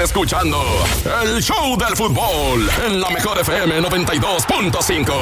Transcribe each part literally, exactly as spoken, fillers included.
escuchando el show del fútbol en la mejor F M noventa y dos punto cinco.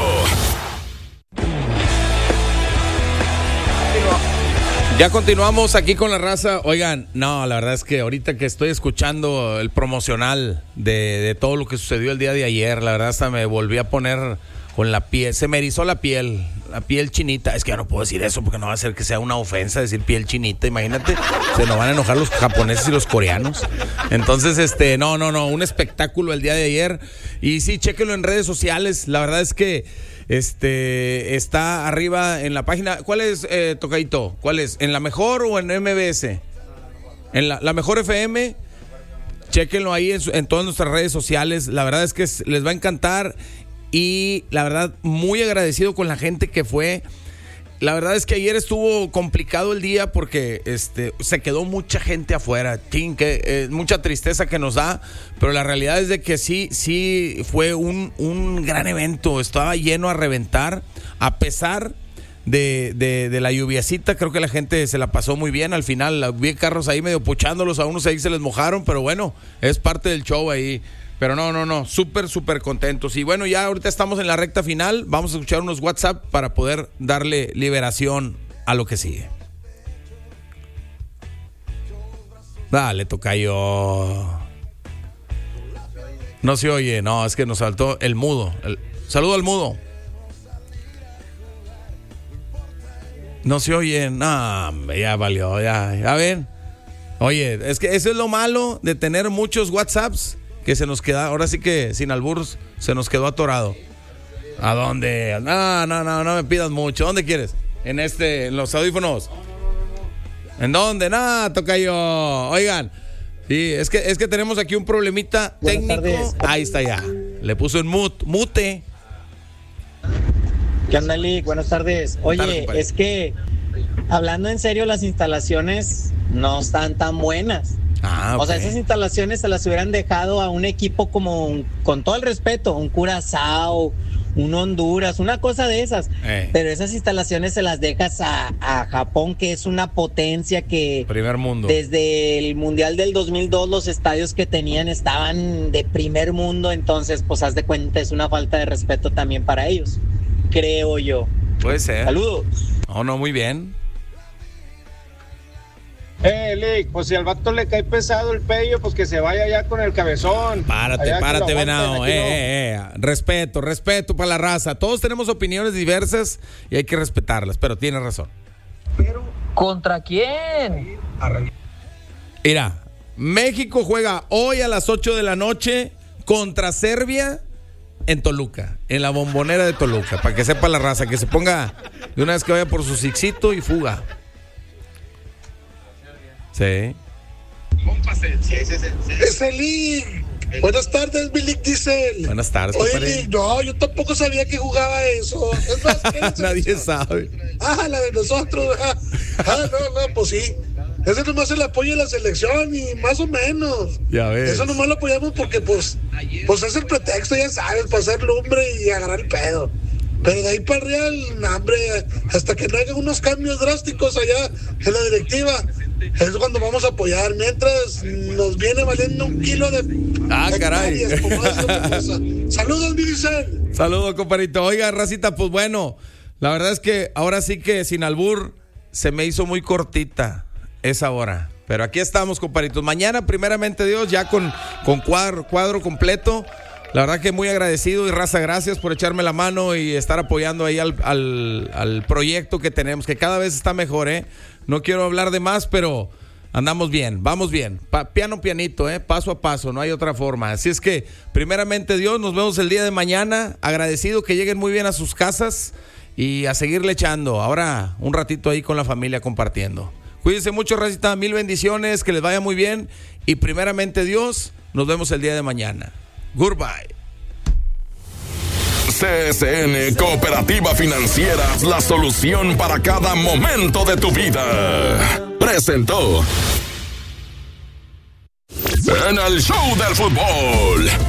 Ya continuamos aquí con la raza. Oigan, no, la verdad es que ahorita que estoy escuchando el promocional de, de todo lo que sucedió el día de ayer, la verdad hasta me volví a poner con la piel, se me erizó la piel, la piel chinita. Es que ya no puedo decir eso porque no va a ser que sea una ofensa decir piel chinita, imagínate, se nos van a enojar los japoneses y los coreanos. Entonces, este, no, no, no, un espectáculo el día de ayer. Y sí, chéquenlo en redes sociales, la verdad es que Este está arriba en la página. ¿Cuál es, eh, Tocadito? ¿Cuál es? ¿En La Mejor o en M B S? En la, la Mejor F M. Chéquenlo ahí en, en todas nuestras redes sociales. La verdad es que es, les va a encantar. Y la verdad, muy agradecido con la gente que fue. La verdad es que ayer estuvo complicado el día porque este, se quedó mucha gente afuera. Tin, que, eh, mucha tristeza que nos da, pero la realidad es de que sí, sí fue un, un gran evento. Estaba lleno a reventar, a pesar de, de, de la lluviacita. Creo que la gente se la pasó muy bien. Al final vi carros ahí medio puchándolos, a unos ahí se les mojaron, pero bueno, es parte del show ahí. Pero no, no, no, súper, súper contentos. Y bueno, ya ahorita estamos en la recta final. Vamos a escuchar unos WhatsApp para poder darle liberación a lo que sigue. Dale, tocayo. No se oye, no, es que nos saltó el mudo. El... Saludo al mudo. No se oye, no, ya valió, ya, ya ven. Oye, es que eso es lo malo de tener muchos WhatsApps. Que se nos queda, ahora sí que sin albur, se nos quedó atorado. ¿A dónde? No, no, no, no me pidas mucho. ¿Dónde quieres? En este, en los audífonos. ¿En dónde? Nada, tocayo. Oigan, sí, es que, es que tenemos aquí un problemita Buenas técnico. tardes. Ahí está ya. Le puso en mute, mute. ¿Qué onda, Lick? Buenas tardes. Oye, Buenas tardes, compadre. es que hablando en serio, las instalaciones no están tan buenas. Ah, okay. O sea, esas instalaciones se las hubieran dejado a un equipo como, un- con todo el respeto, un Curazao, un Honduras, una cosa de esas. Eh. Pero esas instalaciones se las dejas a, a Japón, que es una potencia que Primer mundo. desde el Mundial del dos mil dos los estadios que tenían estaban de primer mundo. Entonces, pues haz de cuenta, es una falta de respeto también para ellos, creo yo. Puede ser. Saludos. No, no, muy bien. Eh, Lick, pues si al vato le cae pesado el pello, pues que se vaya ya con el cabezón. Párate, Allá que párate, lo aguanten, venado. aquí Eh, no. eh, eh. Respeto, respeto para la raza. Todos tenemos opiniones diversas y hay que respetarlas, pero tienes razón. ¿Contra quién? Mira, México juega hoy a las ocho de la noche contra Serbia en Toluca, en la Bombonera de Toluca, para que sepa la raza, que se ponga de una vez que vaya por su sixito y fuga. Sí. Es el Lick. Buenas tardes, mi Lick Diesel. Buenas tardes, Oye, compadre. Lick, no, yo tampoco sabía que jugaba eso. Es más, ¿qué es Nadie eso? sabe. Ah, la de nosotros. Ah, ah, no, no, pues sí. Ese nomás el apoyo de la selección y más o menos. Ya ves. Eso nomás lo apoyamos porque, pues, pues es el pretexto, ya sabes, para hacer lumbre y agarrar el pedo. Pero de ahí para real, hombre, hasta que no haya unos cambios drásticos allá en la directiva, es cuando vamos a apoyar. Mientras nos viene valiendo un kilo de Ah, caray. hectáreas, como hace otra cosa. Saludos, mi Vicente. Saludos, compadrito. Oiga, racita, pues bueno, la verdad es que ahora sí que sin albur se me hizo muy cortita esa hora. Pero aquí estamos, compadritos. Mañana, primeramente Dios, ya con, con cuadro, cuadro completo. La verdad que muy agradecido y raza, gracias por echarme la mano y estar apoyando ahí al, al, al proyecto que tenemos, que cada vez está mejor, ¿eh? No quiero hablar de más, pero andamos bien, vamos bien. Pa- piano, pianito, ¿eh? Paso a paso, no hay otra forma. Así es que, primeramente Dios, nos vemos el día de mañana. Agradecido que lleguen muy bien a sus casas y a seguirle echando. Ahora, un ratito ahí con la familia compartiendo. Cuídense mucho, racita, mil bendiciones, que les vaya muy bien. Y primeramente Dios, nos vemos el día de mañana. Goodbye. C S N Cooperativa Financiera, la solución para cada momento de tu vida. Presentó en el show del fútbol